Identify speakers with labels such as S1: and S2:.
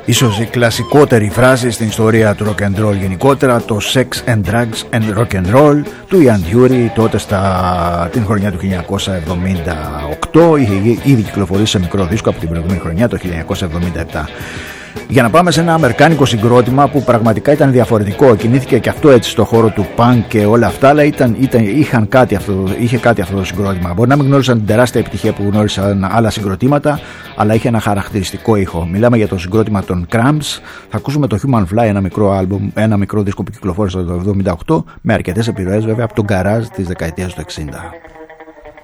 S1: Ίσως η κλασικότερη φράση στην ιστορία του rock and roll γενικότερα, το sex and drugs and rock and roll του Ian Dury, τότε την χρονιά του 1978. Είχε ήδη κυκλοφορήσει σε μικρό δίσκο από την προηγούμενη χρονιά, το 1977. Για να πάμε σε ένα αμερικάνικο συγκρότημα που πραγματικά ήταν διαφορετικό, κινήθηκε και αυτό έτσι στο χώρο του punk και όλα αυτά, αλλά είχε κάτι αυτό το συγκρότημα. Μπορεί να μην γνώρισαν την τεράστια επιτυχία που γνώρισαν άλλα συγκροτήματα, αλλά είχε ένα χαρακτηριστικό ήχο. Μιλάμε για το συγκρότημα των Cramps. Θα ακούσουμε το Human Fly, ένα μικρό δίσκο που κυκλοφόρησε το 1978, με αρκετές επιρροές βέβαια από τον garage της δεκαετίας του 60.